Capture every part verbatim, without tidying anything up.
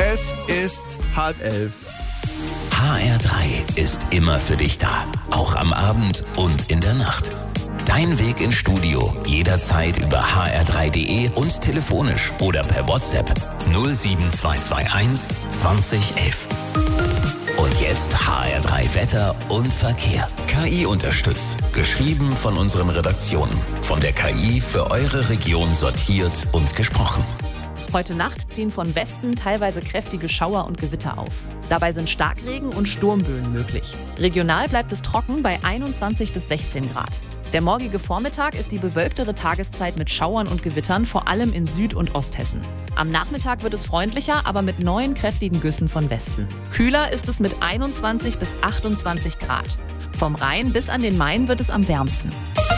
Es ist halb elf. H R drei ist immer für dich da, auch am Abend und in der Nacht. Dein Weg ins Studio jederzeit über h r drei punkt d e und telefonisch oder per WhatsApp null sieben zwei zwei eins zwanzig elf. Und jetzt H R drei Wetter und Verkehr. K I unterstützt. Geschrieben von unseren Redaktionen. Von der K I für eure Region sortiert und gesprochen. Heute Nacht ziehen von Westen teilweise kräftige Schauer und Gewitter auf. Dabei sind Starkregen und Sturmböen möglich. Regional bleibt es trocken bei einundzwanzig bis sechzehn Grad. Der morgige Vormittag ist die bewölktere Tageszeit mit Schauern und Gewittern, vor allem in Süd- und Osthessen. Am Nachmittag wird es freundlicher, aber mit neuen kräftigen Güssen von Westen. Kühler ist es mit einundzwanzig bis achtundzwanzig Grad. Vom Rhein bis an den Main wird es am wärmsten.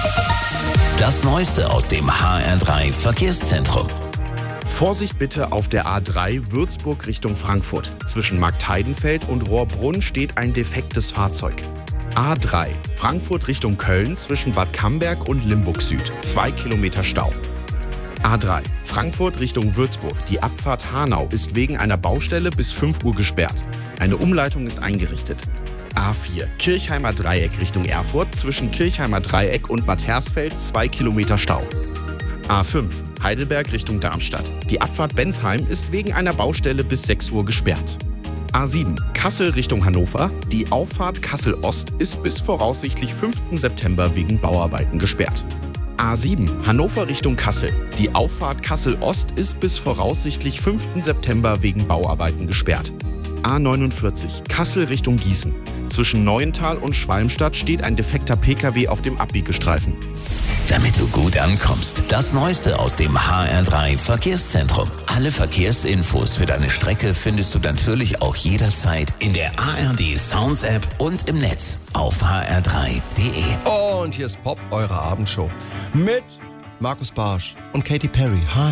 Das Neueste aus dem H R drei Verkehrszentrum. Vorsicht bitte auf der A drei Würzburg Richtung Frankfurt. Zwischen Marktheidenfeld und Rohrbrunn steht ein defektes Fahrzeug. A drei Frankfurt Richtung Köln zwischen Bad Camberg und Limburg Süd. Zwei Kilometer Stau. A drei Frankfurt Richtung Würzburg. Die Abfahrt Hanau ist wegen einer Baustelle bis fünf Uhr gesperrt. Eine Umleitung ist eingerichtet. A vier Kirchheimer Dreieck Richtung Erfurt zwischen Kirchheimer Dreieck und Bad Hersfeld. Zwei Kilometer Stau. A fünf Heidelberg Richtung Darmstadt. Die Abfahrt Bensheim ist wegen einer Baustelle bis sechs Uhr gesperrt. A sieben Kassel Richtung Hannover. Die Auffahrt Kassel Ost ist bis voraussichtlich fünften September wegen Bauarbeiten gesperrt. A sieben Hannover Richtung Kassel. Die Auffahrt Kassel Ost ist bis voraussichtlich fünften September wegen Bauarbeiten gesperrt. A neunundvierzig Kassel Richtung Gießen. Zwischen Neuental und Schwalmstadt steht ein defekter P K W auf dem Abbiegestreifen. Damit du gut ankommst, das Neueste aus dem H R drei Verkehrszentrum. Alle Verkehrsinfos für deine Strecke findest du natürlich auch jederzeit in der A R D Sounds App und im Netz auf h r drei punkt d e. Und hier ist Pop, eure Abendshow mit Markus Barsch und Katy Perry. Hi.